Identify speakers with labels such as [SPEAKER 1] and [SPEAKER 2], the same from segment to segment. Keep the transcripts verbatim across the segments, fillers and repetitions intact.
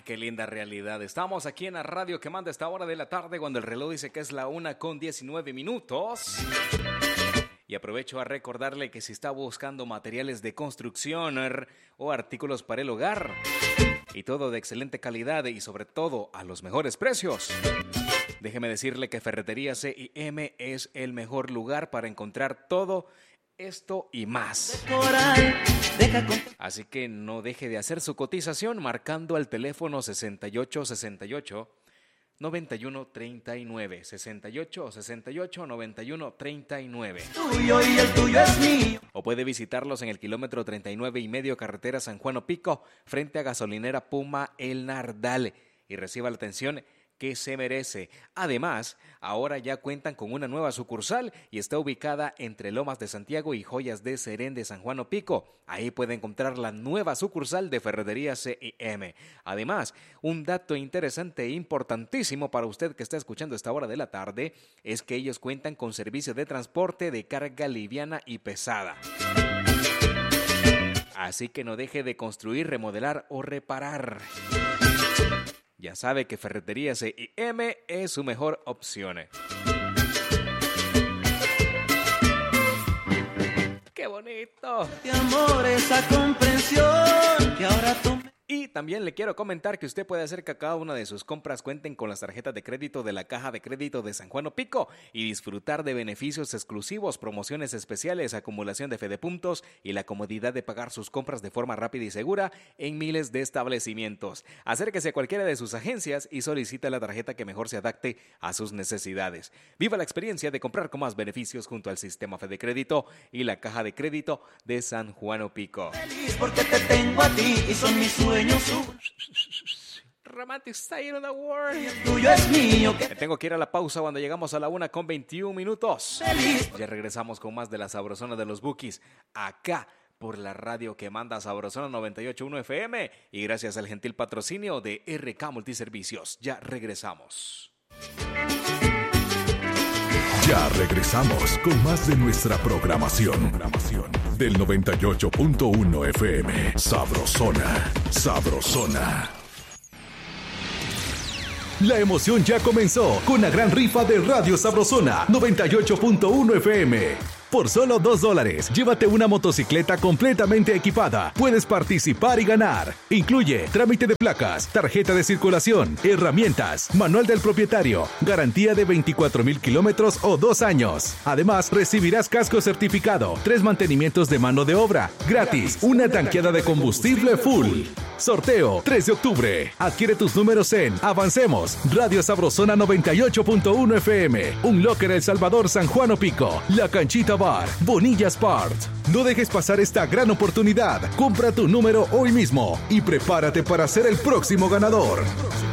[SPEAKER 1] qué linda realidad. Estamos aquí en la radio que manda esta hora de la tarde cuando el reloj dice que es la una con diecinueve minutos. Y aprovecho a recordarle que si está buscando materiales de construcción o artículos para el hogar y todo de excelente calidad y sobre todo a los mejores precios, déjeme decirle que Ferretería C I M es el mejor lugar para encontrar todo esto y más. Así que no deje de hacer su cotización marcando al teléfono sesenta y ocho sesenta y ocho noventa y uno treinta y nueve, sesenta y ocho sesenta y ocho noventa y uno treinta y nueve.
[SPEAKER 2] Tuyo y el tuyo es mío.
[SPEAKER 1] O puede visitarlos en el kilómetro treinta y nueve y medio carretera San Juan Opico, frente a gasolinera Puma El Nardal, y reciba la atención que se merece. Además, ahora ya cuentan con una nueva sucursal y está ubicada entre Lomas de Santiago y Joyas de Serén de San Juan Opico. Ahí puede encontrar la nueva sucursal de Ferretería C I M. Además, un dato interesante e importantísimo para usted que está escuchando a esta hora de la tarde es que ellos cuentan con servicio de transporte de carga liviana y pesada. Así que no deje de construir, remodelar o reparar. Ya sabe que Ferretería C I M es su mejor opción. ¡Qué bonito!
[SPEAKER 2] De amor, esa comprensión que ahora tú me...
[SPEAKER 1] Y también le quiero comentar que usted puede hacer que cada una de sus compras cuenten con las tarjetas de crédito de la Caja de Crédito de San Juan Opico y disfrutar de beneficios exclusivos, promociones especiales, acumulación de Fedepuntos y la comodidad de pagar sus compras de forma rápida y segura en miles de establecimientos. Acérquese a cualquiera de sus agencias y solicite la tarjeta que mejor se adapte a sus necesidades. Viva la experiencia de comprar con más beneficios junto al sistema Fedecrédito y la Caja de Crédito de San Juan Opico.
[SPEAKER 2] Feliz porque te tengo a ti y son mis sueños.
[SPEAKER 1] Romantic Style of the World.
[SPEAKER 2] El tuyo es mío.
[SPEAKER 1] Me tengo que ir a la pausa cuando llegamos a la una con veintiún minutos.
[SPEAKER 2] Feliz.
[SPEAKER 1] Ya regresamos con más de la Sabrosona de los Bookies, acá por la radio que manda Sabrosona noventa y ocho punto uno F M y gracias al gentil patrocinio de R K Multiservicios. Ya regresamos.
[SPEAKER 3] Ya regresamos con más de nuestra programación. Del noventa y ocho punto uno F M. Sabrosona. Sabrosona. La emoción ya comenzó con la gran rifa de Radio Sabrosona noventa y ocho punto uno F M. Por solo dos dólares, llévate una motocicleta completamente equipada. Puedes participar y ganar. Incluye trámite de placas, tarjeta de circulación, herramientas, manual del propietario, garantía de veinticuatro mil kilómetros o dos años. Además, recibirás casco certificado, tres mantenimientos de mano de obra, gratis, una tanqueada de combustible full. Sorteo tres de octubre. Adquiere tus números en Avancemos, Radio Sabrosona noventa y ocho punto uno F M, Un Locker El Salvador San Juan Opico, La Canchita Bar, Bonilla Sport. No dejes pasar esta gran oportunidad. Compra tu número hoy mismo y prepárate para ser el próximo ganador.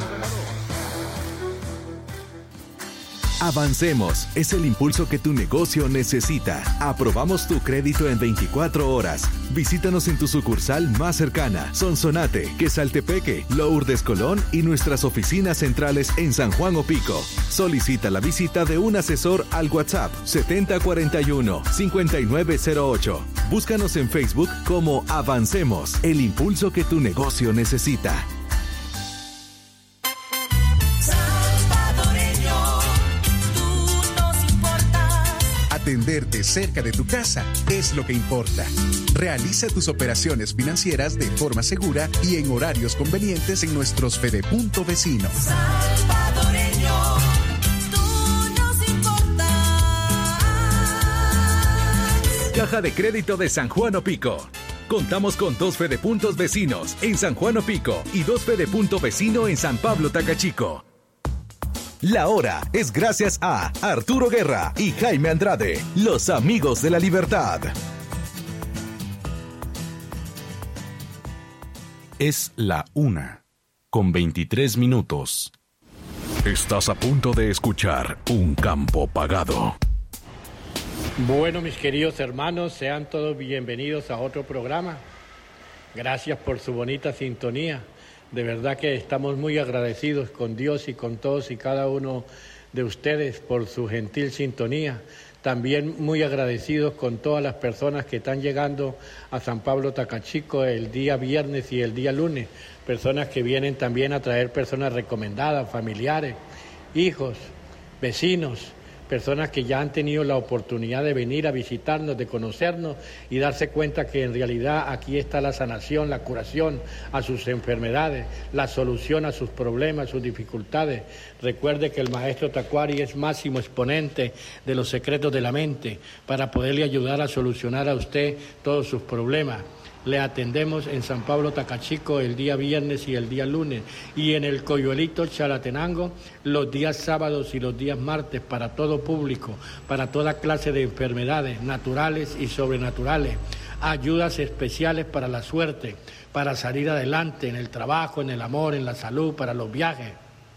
[SPEAKER 3] Avancemos es el impulso que tu negocio necesita. Aprobamos tu crédito en veinticuatro horas. Visítanos en tu sucursal más cercana, Sonsonate, Quesaltepeque, Lourdes Colón y nuestras oficinas centrales en San Juan Opico. Solicita la visita de un asesor al WhatsApp setenta cuarenta y uno cincuenta y nueve cero ocho. Búscanos en Facebook como Avancemos, el impulso que tu negocio necesita.
[SPEAKER 4] Atenderte cerca de tu casa es lo que importa. Realiza tus operaciones financieras de forma segura y en horarios convenientes en nuestros Fedepunto vecinos.
[SPEAKER 2] Salvadoreño, tú nos importas.
[SPEAKER 3] Caja de Crédito de San Juan Opico. Contamos con dos Fedepuntos vecinos en San Juan Opico y dos Fedepunto vecino en San Pablo Tacachico. La hora es gracias a Arturo Guerra y Jaime Andrade, los amigos de la libertad.
[SPEAKER 5] Es la una, con veintitrés minutos.
[SPEAKER 3] Estás a punto de escuchar Un Campo Pagado.
[SPEAKER 6] Bueno, mis queridos hermanos, sean todos bienvenidos a otro programa. Gracias por su bonita sintonía. De verdad que estamos muy agradecidos con Dios y con todos y cada uno de ustedes por su gentil sintonía. También muy agradecidos con todas las personas que están llegando a San Pablo Tacachico el día viernes y el día lunes. Personas que vienen también a traer personas recomendadas, familiares, hijos, vecinos, personas que ya han tenido la oportunidad de venir a visitarnos, de conocernos y darse cuenta que en realidad aquí está la sanación, la curación a sus enfermedades, la solución a sus problemas, sus dificultades. Recuerde que el maestro Tacuari es máximo exponente de los secretos de la mente para poderle ayudar a solucionar a usted todos sus problemas. Le atendemos en San Pablo Tacachico el día viernes y el día lunes y en el Coyuelito Chalatenango los días sábados y los días martes para todo público, para toda clase de enfermedades naturales y sobrenaturales, ayudas especiales para la suerte, para salir adelante en el trabajo, en el amor, en la salud, para los viajes.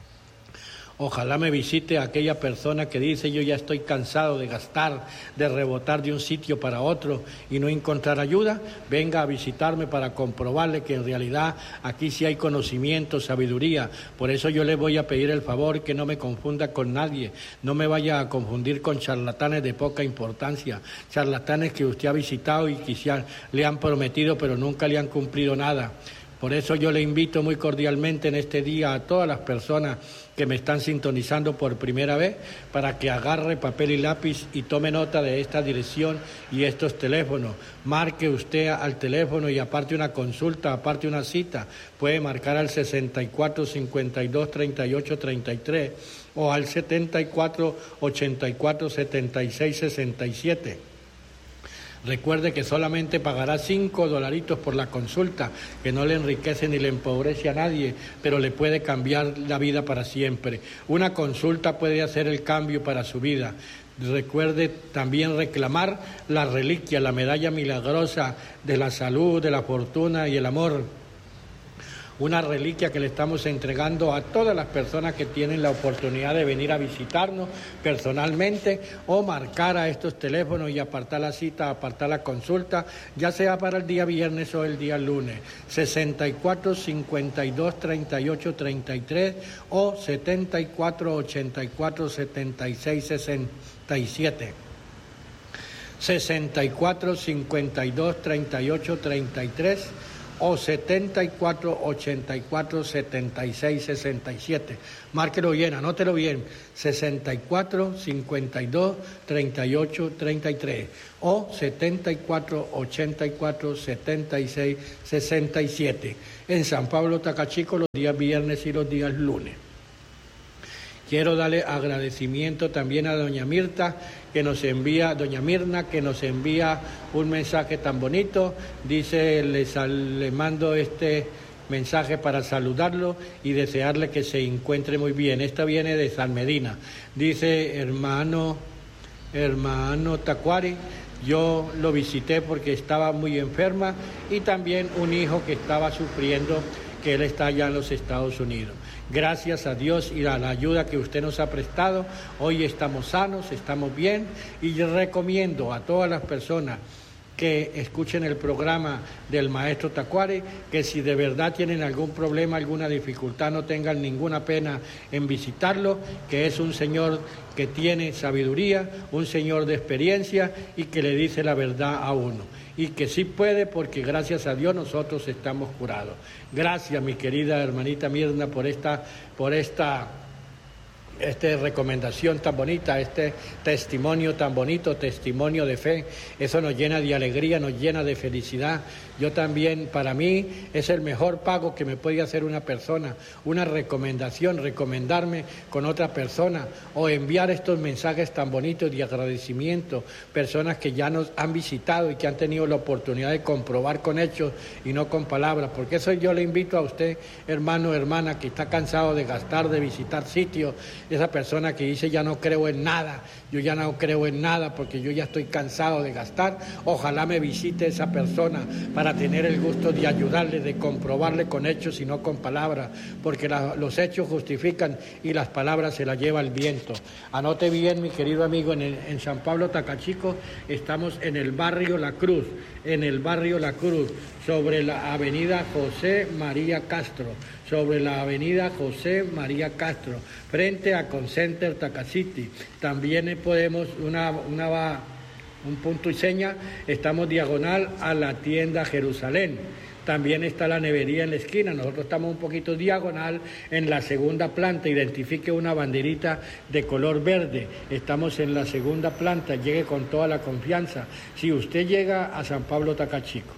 [SPEAKER 6] Ojalá me visite aquella persona que dice: yo ya estoy cansado de gastar, de rebotar de un sitio para otro y no encontrar ayuda. Venga a visitarme para comprobarle que en realidad aquí sí hay conocimiento, sabiduría. Por eso yo le voy a pedir el favor que no me confunda con nadie, no me vaya a confundir con charlatanes de poca importancia, charlatanes que usted ha visitado y quizás le han prometido pero nunca le han cumplido nada. Por eso yo le invito muy cordialmente en este día a todas las personas que me están sintonizando por primera vez para que agarre papel y lápiz y tome nota de esta dirección y estos teléfonos. Marque usted al teléfono y aparte una consulta, aparte una cita, puede marcar al sesenta y cuatro, cincuenta y dos, treinta y ocho, treinta y tres o al setenta y cuatro, ochenta y cuatro, setenta y seis, sesenta y siete. Recuerde que solamente pagará cinco dolaritos por la consulta, que no le enriquece ni le empobrece a nadie, pero le puede cambiar la vida para siempre. Una consulta puede hacer el cambio para su vida. Recuerde también reclamar la reliquia, la medalla milagrosa de la salud, de la fortuna y el amor. Una reliquia que le estamos entregando a todas las personas que tienen la oportunidad de venir a visitarnos personalmente o marcar a estos teléfonos y apartar la cita, apartar la consulta, ya sea para el día viernes o el día lunes, sesenta y cuatro, cincuenta y dos, treinta y ocho, treinta y tres o setenta y cuatro, ochenta y cuatro, setenta y seis, sesenta y siete. sesenta y cuatro, cincuenta y dos, treinta y ocho, treinta y tres o setenta y cuatro, ochenta y cuatro, setenta y seis, sesenta y siete. Márquelo bien, anótelo bien. sesenta y cuatro, cincuenta y dos, treinta y ocho, treinta y tres o setenta y cuatro, ochenta y cuatro, setenta y seis, sesenta y siete. En San Pablo Tacachico los días viernes y los días lunes. Quiero darle agradecimiento también a doña Mirta, que nos envía, doña Mirna, que nos envía un mensaje tan bonito. Dice, le, sal, le mando este mensaje para saludarlo y desearle que se encuentre muy bien. Esta viene de San Medina. Dice, hermano, hermano Tacuari, yo lo visité porque estaba muy enferma y también un hijo que estaba sufriendo, que él está allá en los Estados Unidos. Gracias a Dios y a la ayuda que usted nos ha prestado, hoy estamos sanos, estamos bien y yo recomiendo a todas las personas que escuchen el programa del maestro Tacuari, que si de verdad tienen algún problema, alguna dificultad, no tengan ninguna pena en visitarlo, que es un señor que tiene sabiduría, un señor de experiencia y que le dice la verdad a uno. Y que sí puede, porque gracias a Dios nosotros estamos curados. Gracias, mi querida hermanita Mirna, por esta, por esta, esta recomendación tan bonita, este testimonio tan bonito, testimonio de fe. Eso nos llena de alegría, nos llena de felicidad. Yo también, para mí, es el mejor pago que me puede hacer una persona, una recomendación, recomendarme con otra persona o enviar estos mensajes tan bonitos de agradecimiento, personas que ya nos han visitado y que han tenido la oportunidad de comprobar con hechos y no con palabras. Porque eso yo le invito a usted, hermano, hermana, que está cansado de gastar, de visitar sitios, esa persona que dice ya no creo en nada, yo ya no creo en nada porque yo ya estoy cansado de gastar, ojalá me visite esa persona para tener el gusto de ayudarle, de comprobarle con hechos y no con palabras, porque la, los hechos justifican y las palabras se las lleva el viento. Anote bien, mi querido amigo, en, el, en San Pablo Tacachico estamos en el barrio La Cruz, en el barrio La Cruz, sobre la avenida José María Castro, sobre la avenida José María Castro, frente a a Concenter Tacacity. También podemos, una, una, un punto y seña, estamos diagonal a la tienda Jerusalén. También está la nevería en la esquina. Nosotros estamos un poquito diagonal en la segunda planta. Identifique una banderita de color verde. Estamos en la segunda planta. Llegue con toda la confianza. Si usted llega a San Pablo Tacachico,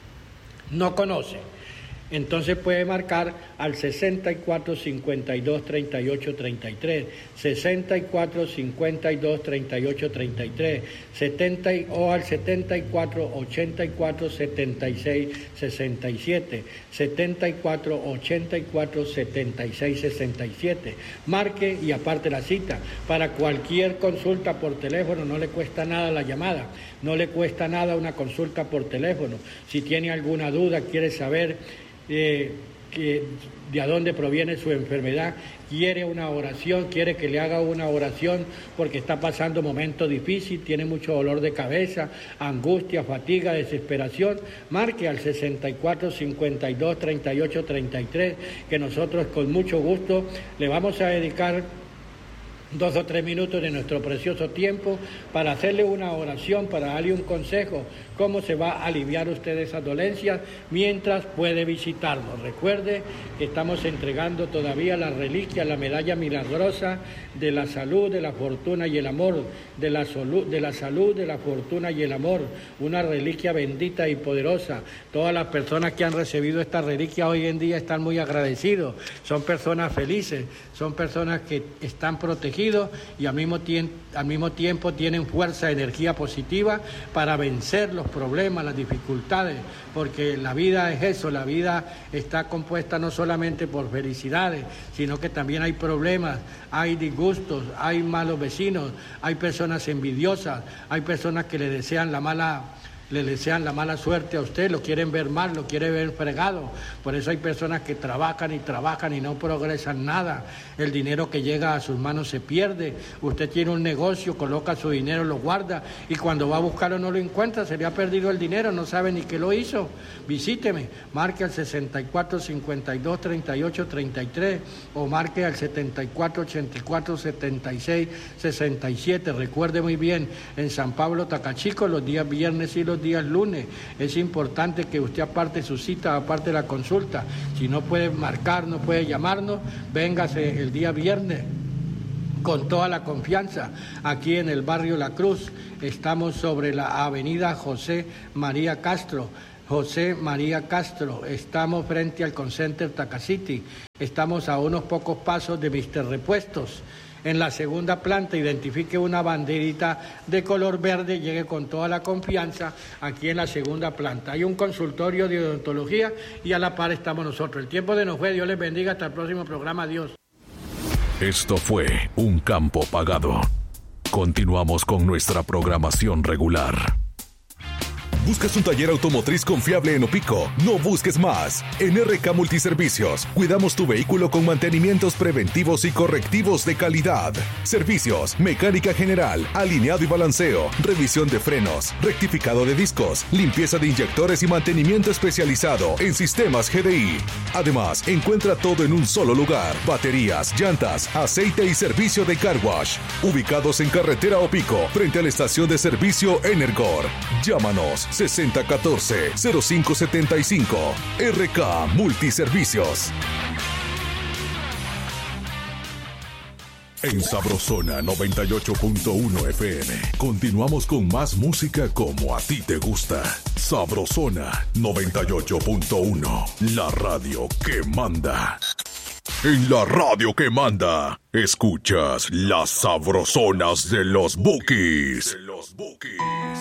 [SPEAKER 6] no conoce, entonces puede marcar al sesenta y cuatro, cincuenta y dos, treinta y ocho, treinta y tres, sesenta y cuatro, cincuenta y dos, treinta y ocho, treinta y tres, setenta o al setenta y cuatro, ochenta y cuatro, setenta y seis, sesenta y siete, setenta y cuatro, ochenta y cuatro, setenta y seis, sesenta y siete. Marque y aparte la cita. Para cualquier consulta por teléfono no le cuesta nada la llamada, no le cuesta nada una consulta por teléfono. Si tiene alguna duda, quiere saber Eh, que, de a dónde proviene su enfermedad, quiere una oración, quiere que le haga una oración porque está pasando momentos difíciles, tiene mucho dolor de cabeza, angustia, fatiga, desesperación, marque al sesenta y cuatro, cincuenta y dos, treinta y ocho, treinta y tres, que nosotros con mucho gusto le vamos a dedicar dos o tres minutos de nuestro precioso tiempo para hacerle una oración, para darle un consejo, cómo se va a aliviar usted de esas dolencias mientras puede visitarnos. Recuerde que estamos entregando todavía la reliquia, la medalla milagrosa de la salud, de la fortuna y el amor, de la, solu- de la salud, de la fortuna y el amor, una reliquia bendita y poderosa. Todas las personas que han recibido esta reliquia hoy en día están muy agradecidos, son personas felices, son personas que están protegidas y al mismo, tie- al mismo tiempo tienen fuerza, energía positiva para vencer los problemas, las dificultades, porque la vida es eso, la vida está compuesta no solamente por felicidades, sino que también hay problemas, hay disgustos, hay malos vecinos, hay personas envidiosas, hay personas que le desean la mala le desean la mala suerte a usted, lo quieren ver mal, lo quieren ver fregado. Por eso hay personas que trabajan y trabajan y no progresan nada. El dinero que llega a sus manos se pierde. Usted tiene un negocio, coloca su dinero, lo guarda y cuando va a buscarlo no lo encuentra, se le ha perdido el dinero, no sabe ni qué lo hizo. Visíteme, marque al sesenta y cuatro, cincuenta y dos, treinta y ocho, treinta y tres o marque al setenta y cuatro, ochenta y cuatro, setenta y seis, sesenta y siete. Recuerde muy bien, en San Pablo Tacachico los días viernes y los días lunes. Es importante que usted aparte su cita, aparte la consulta. Si no puede marcar, no puede llamarnos, véngase el día viernes con toda la confianza. Aquí en el barrio La Cruz, estamos sobre la avenida José María Castro. José María Castro, estamos frente al Concenter Tacacity, estamos a unos pocos pasos de mister Repuestos. En la segunda planta identifique una banderita de color verde, llegue con toda la confianza aquí en la segunda planta. Hay un consultorio de odontología y a la par estamos nosotros. El tiempo de nos fue, Dios les bendiga, hasta el próximo programa, adiós.
[SPEAKER 3] Esto fue Un Campo Pagado. Continuamos con nuestra programación regular. ¿Buscas un taller automotriz confiable en Opico? No busques más. En R K Multiservicios, cuidamos tu vehículo con mantenimientos preventivos y correctivos de calidad. Servicios, mecánica general, alineado y balanceo, revisión de frenos, rectificado de discos, limpieza de inyectores y mantenimiento especializado en sistemas G D I. Además, encuentra todo en un solo lugar. Baterías, llantas, aceite y servicio de car wash. Ubicados en carretera Opico, frente a la estación de servicio Energor. Llámanos sesenta catorce, cero cinco setenta y cinco. R K Multiservicios. En Sabrosona noventa y ocho punto uno F M. Continuamos con más música como a ti te gusta. Sabrosona noventa y ocho punto uno. La radio que manda. En la radio que manda, escuchas las sabrosonas de los Bukis. De los Bukis.